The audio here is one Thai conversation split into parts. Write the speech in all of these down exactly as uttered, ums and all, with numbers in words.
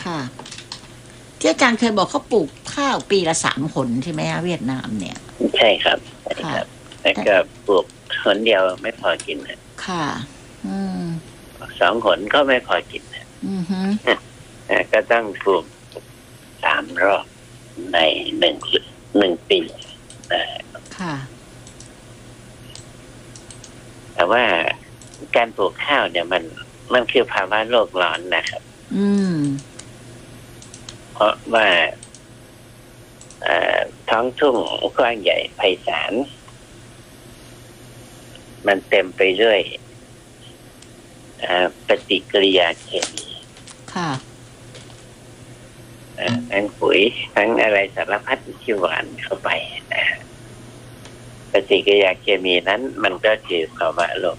ค่ะที่อาจารย์เคยบอกเขาปลูกข้าวปีละสามหนใช่ไหมเวียดนามเนี่ยใช่ครับใช่ครับแต่ก็ปลูกหนเดียวไม่พอกินนะค่ะอืมสองหนก็ไม่พอกินนะอือฮึก็ต้องปลูกสามรอบในหนึ่งหนึ่งปีนะค่ะแต่ว่าการปลูกข้าวเนี่ยมันมันคือภาวะโลกร้อนนะครับอืมเพราะว่าท้องทุ่งกว้างใหญ่ไพศาลมันเต็มไปด้วยปฏิกิริยาเคมีค่ะทั้งปุ๋ยทั้งอะไรสารพัดที่หวานเข้าไปนะปฏิกิริยาเคมีนั้นมันก็คือภาวะโลก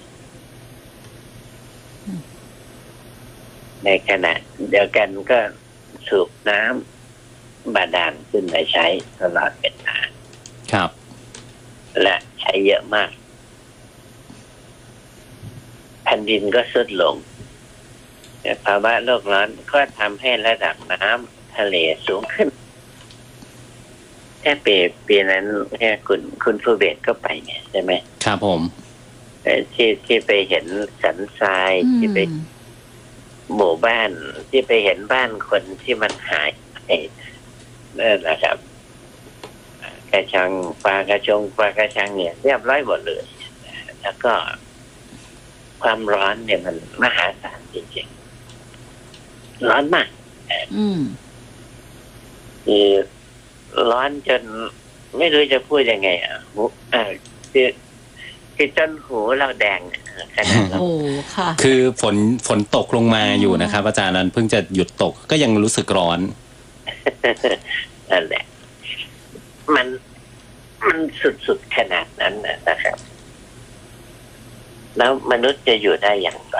ในขณะเดียวกันก็สูบน้ำบาดาลขึ้นมาใช้ตลอดเวลาครับและใช้เยอะมากแผ่นดินก็ทรุดลงภาวะโลกร้อนก็ทำให้ระดับน้ำทะเลสูงขึ้นแค่ปีปีนั้นแค่คุณคุณฟูเบตก็ไปเนี่ยใช่ไหมครับผมที่ที่ไปเห็นสันทรายที่ไปหมู่บ้านที่ไปเห็นบ้านคนที่มันหายไปนั่นนะครับกระชังปลากระชงปลากระชังเนี่ยเรียบร้อยหมดเลยแล้วก็ความร้อนเนี่ยมันมหาศาลจริงๆร้อนมากอืมคือร้อนจนไม่รู้จะพูดยังไงอ่ะอ่าคือคือจนหูเราแดงขนาดนั้นโอ้ค่ะคือฝนฝนตกลงมาอยู่นะครับอาจารย์นั้นเพิ่งจะหยุดตกก็ยังรู้สึกร้อนนั่นแหละมันมันสุดๆขนาดนั้นนะครับแล้วมนุษย์จะอยู่ได้อย่างไร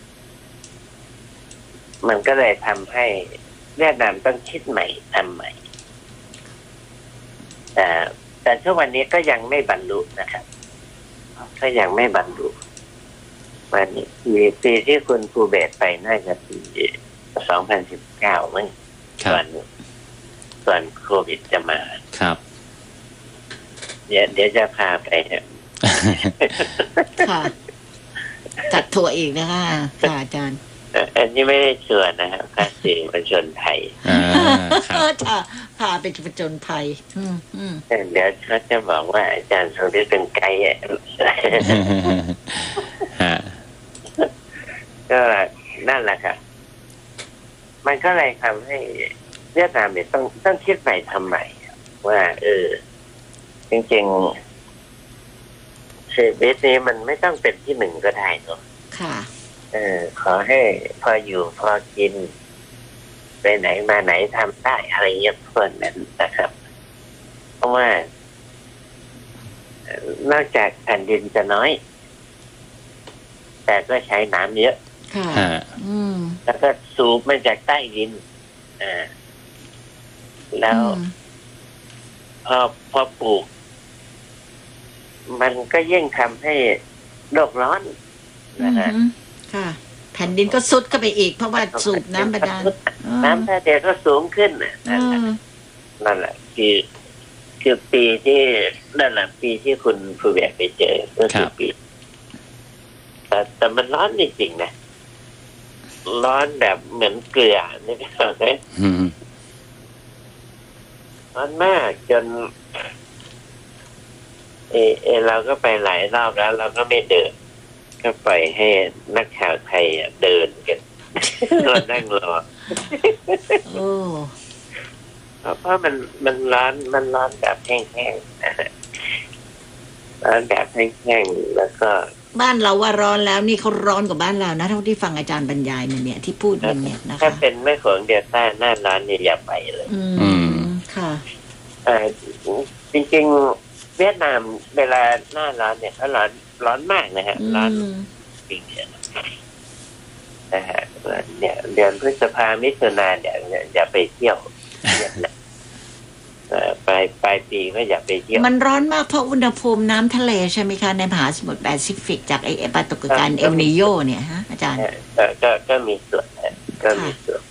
มันก็เลยทำให้เวียดนามต้องคิดใหม่ทำใหม่แต่แต่ทุกวันนี้ก็ยังไม่บรรลุนะครับก็ยังไม่บรรลุวันนี้ปีปีที่คุณภูเบศไปน่าจะปีสองพันสิบเก้ามั้งส่วนส่วนโควิดจะมาครับเดี๋ยวเดี๋ยวจะพาไปค่ะจัดทัวร์อีกนะคะค่ะอาจารย์อันนี้ไม่ได้ชวนนะครับพาสื่อประชนไทยค่ะพาไปประชนภัยเดี๋ยวเขาจะบอกว่าอาจารย์ทรงฤทธิ์เป็นไกด์ก็นั่นแหละค่ะมันก็เลยทำให้เวียดนามเนี่ยต้องต้องคิดใหม่ทำใหม่ว่าเออจริงๆชีวิตนี้มันไม่ต้องเป็นที่หนึ่งก็ได้เนาะค่ะเออขอให้พออยู่พอกินไปไหนมาไหนทำได้อะไรเงี้ยเพื่อนนั้นนะครับเพราะว่านอกจากแผ่นดินจะน้อยแต่ก็ใช้น้ำเยอะค่ะอืมแล้วก็สูบมาจากใต้ดินอ่าแล้วพอพอปลูกมันก็ยิ่งทำให้โลกร้อนนะฮะค่ะแผ่นดินก็ซุดเข้าไปอีกเพราะว่าสูบน้ำบาดาลน้ำทะเลก็สูงขึ้นนั่นแหละนั่นแหละคือคือปีที่นั่นแหละปีที่คุณภูเบศไปเจอก็คือปีแต่แต่มันร้อนจริงๆนะร้อนแบบเหมือนเกลือนี่ก็ใช่ร้อนมากจนเอเอเราก็ไปหลายรอบแล้วเราก็ไม่เดินก็ไปให้นักข่าวไทยเดินกันเรานั่งรอโอ้เพราะมันมันร้อนมันร้อนแบบแห้งๆร้อนแบบแห้งๆแล้วก็บ้านเราว่าร้อนแล้วนี่เขาร้อนกว่าบ้านเรานะเท่าที่ฟังอาจารย์บรรยายเนี่ยที่พูดเนี่ยนะคะถ้าเป็นแม่ของเดียต้าหน้าร้อนนี่อย่าไปเลยอืมค่ะเออจริงๆเวียดนามเวลาหน้าร้อนเนี่ยเขาร้อนร้อนมากนะฮะร้อนจริงเนี่ยนะฮะเนี่ยเดือนพฤษภามิถุนาเนี่ยอย่าไปเที่ยวปลายปลายปีก็อย่าไปเที่ยวมันร้อนมากเพราะอุณหภูมิน้ำทะเลใช่ไหมคะในมหาสมุทรแปซิฟิกจากไอ้ปรากฏการณ์เอลนีโญเนี่ยฮะอาจารย์ก็ก็ก็มีส่วนก็มีส่วน